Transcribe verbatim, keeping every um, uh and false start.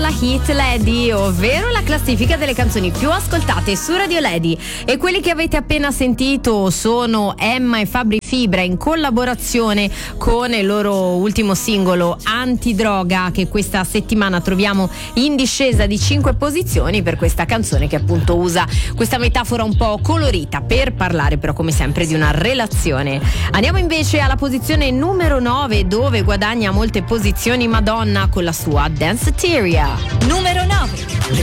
la Hit Lady, ovvero la classifica delle canzoni più ascoltate su Radio Lady. E quelli che avete appena sentito sono Emma e Fabri Fibra in collaborazione con il loro ultimo singolo Antidroga, che questa settimana troviamo in discesa di cinque posizioni per questa canzone che appunto usa questa metafora un po' colorita per parlare però come sempre di una relazione. Andiamo invece alla posizione numero nove, dove guadagna molte posizioni Madonna con la sua Danceteria. Numero nove.